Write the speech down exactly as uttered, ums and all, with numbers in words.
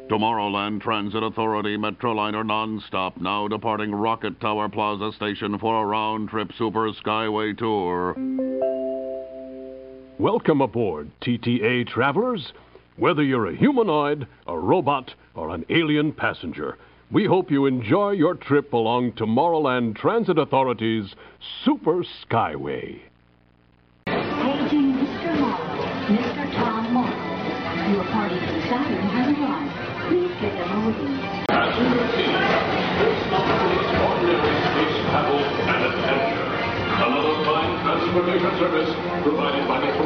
Tomorrowland Transit Authority Metroliner non-stop, now departing Rocket Tower Plaza Station for a round-trip Super Skyway tour. Welcome aboard, T T A travelers. Whether you're a humanoid, a robot, or an alien passenger, we hope you enjoy your trip along Tomorrowland Transit Authority's Super Skyway. Paging Mister Morrow, Mister Tom Morrow. Your party from Saturn has arrived. Please give them a reading. As you have seen, this novel is ordinary space travel and adventure. Another fine transportation service provided by the